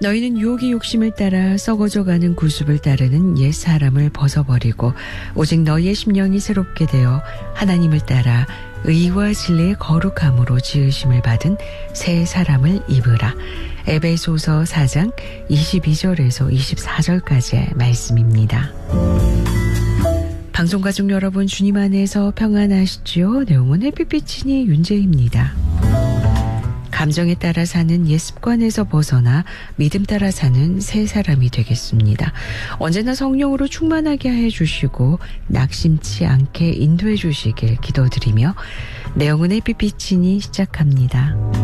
너희는 유혹의 욕심을 따라 썩어져가는 구습을 따르는 옛 사람을 벗어버리고 오직 너희의 심령이 새롭게 되어 하나님을 따라 의와 진리의 거룩함으로 지으심을 받은 새 사람을 입으라. 에베소서 4장 22절에서 24절까지의 말씀입니다. 방송가족 여러분, 주님 안에서 평안하시지요? 내용은 햇빛비치니 윤재입니다. 감정에 따라 사는 옛 습관에서 벗어나 믿음 따라 사는 새 사람이 되겠습니다. 언제나 성령으로 충만하게 해주시고 낙심치 않게 인도해 주시길 기도드리며 내용은 햇빛비치니 시작합니다.